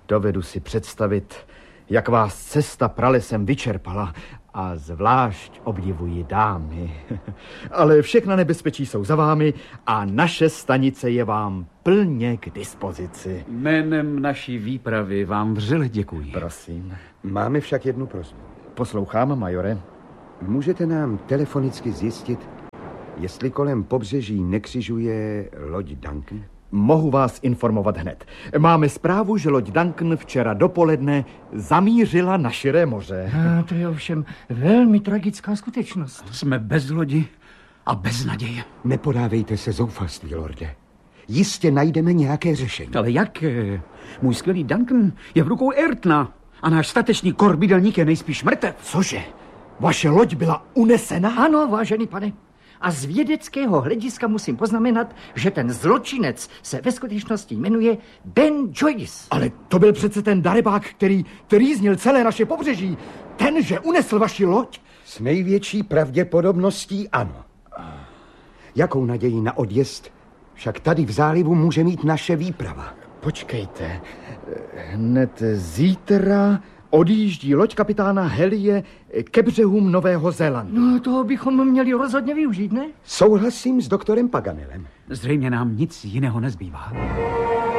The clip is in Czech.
Dovedu si představit, jak vás cesta pralesem vyčerpala, a zvlášť obdivuji dámy. Ale všechna nebezpečí jsou za vámi a naše stanice je vám plně k dispozici. Jménem naší výpravy vám vřele děkuji. Prosím. Máme však jednu prosbu. Poslouchám, majore. Můžete nám telefonicky zjistit, jestli kolem pobřeží nekřižuje loď Duncan? Mohu vás informovat hned. Máme zprávu, že loď Duncan včera dopoledne zamířila na širé moře. To je ovšem velmi tragická skutečnost. Jsme bez lodi a bez naděje. Nepodávejte se zoufalství, lorde. Jistě najdeme nějaké řešení. Ale jak? Můj skvělý Duncan je v rukou Ayrtona a náš statečný korbidelník je nejspíš mrtev. Cože? Vaše loď byla unesena? Ano, vážený pane. A z vědeckého hlediska musím poznamenat, že ten zločinec se ve skutečnosti jmenuje Ben Joyce. Ale to byl přece ten darebák, který trýznil celé naše pobřeží. Ten, že unesl vaši loď? S největší pravděpodobností ano. Jakou naději na odjezd však tady v zálivu může mít naše výprava? Počkejte. Hned zítra odjíždí loď kapitána Helie ke břehům Nového Zélandu. No, toho bychom měli rozhodně využít, ne? Souhlasím s doktorem Paganelem. Zřejmě nám nic jiného nezbývá.